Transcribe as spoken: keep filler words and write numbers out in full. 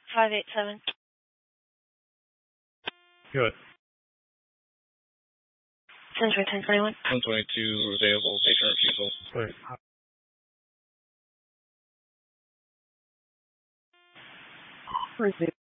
five eight seven. Good. Century ten twenty-one. one twenty-two available, patient refusal. Wait. Receive.